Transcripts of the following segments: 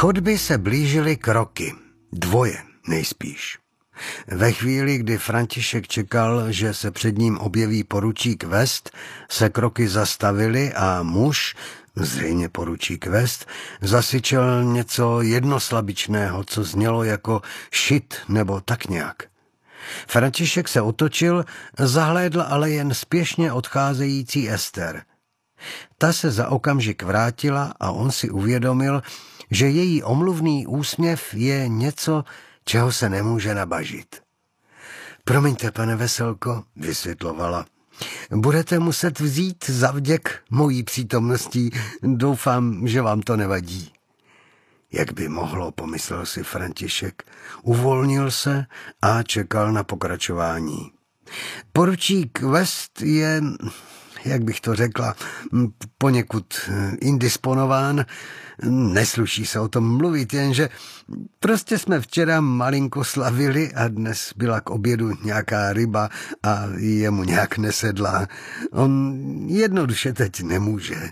chodby se blížily kroky, dvoje nejspíš. Ve chvíli, kdy František čekal, že se před ním objeví poručík West, se kroky zastavily a muž, zřejmě poručík West, zasyčel něco jednoslabičného, co znělo jako šit nebo tak nějak. František se otočil, zahlédl ale jen spěšně odcházející Ester. Ta se za okamžik vrátila a on si uvědomil, že její omluvný úsměv je něco, čeho se nemůže nabažit. Promiňte, pane Veselko, vysvětlovala. Budete muset vzít za vděk mojí přítomností. Doufám, že vám to nevadí. Jak by mohlo, pomyslel si František. Uvolnil se a čekal na pokračování. Poručík West je, jak bych to řekla, poněkud indisponován. Nesluší se o tom mluvit, jenže prostě jsme včera malinko slavili a dnes byla k obědu nějaká ryba a jemu nějak nesedla. On jednoduše teď nemůže.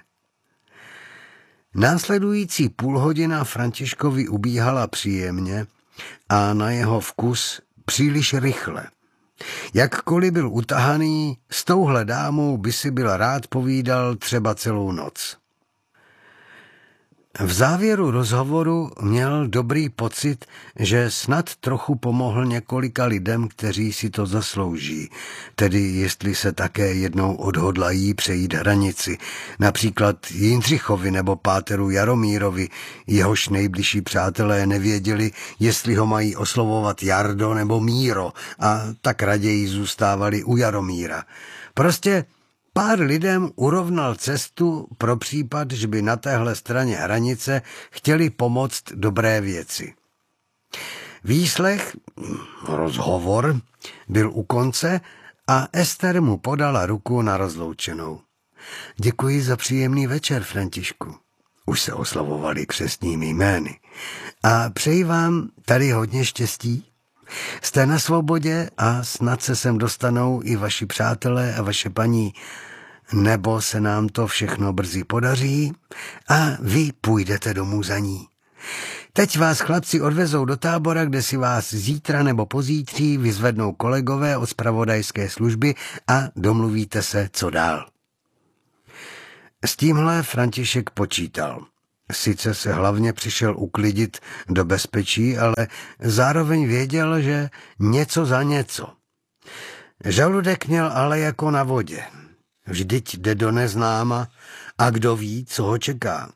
Následující půlhodina Františkovi ubíhala příjemně a na jeho vkus příliš rychle. Jakkoliv byl utahaný, s touhle dámou by si byl rád povídal třeba celou noc. V závěru rozhovoru měl dobrý pocit, že snad trochu pomohl několika lidem, kteří si to zaslouží, tedy jestli se také jednou odhodlají přejít hranici, například Jindřichovi nebo páteru Jaromírovi, jehož nejbližší přátelé nevěděli, jestli ho mají oslovovat Jardo nebo Míro, a tak raději zůstávali u Jaromíra. Prostě pár lidem urovnal cestu pro případ, že by na téhle straně hranice chtěli pomoct dobré věci. Výslech, rozhovor, byl u konce a Ester mu podala ruku na rozloučenou. Děkuji za příjemný večer, Františku. Už se oslavovali křestními jmény. A přeji vám tady hodně štěstí. Jste na svobodě a snad se sem dostanou i vaši přátelé a vaše paní, nebo se nám to všechno brzy podaří a vy půjdete domů za ní. Teď vás chlapci odvezou do tábora, kde si vás zítra nebo pozítří vyzvednou kolegové od zpravodajské služby a domluvíte se, co dál. S tímhle František počítal. Sice se hlavně přišel uklidit do bezpečí, ale zároveň věděl, že něco za něco. Žaludek měl ale jako na vodě. Vždyť jde do neznáma a kdo ví, co ho čeká.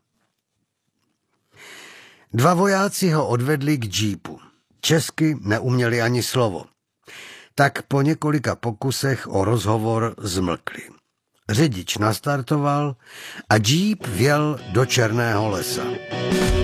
Dva vojáci ho odvedli k džípu. Česky neuměli ani slovo. Tak po několika pokusech o rozhovor zmlkli. Řidič nastartoval a džíp vjel do Černého lesa.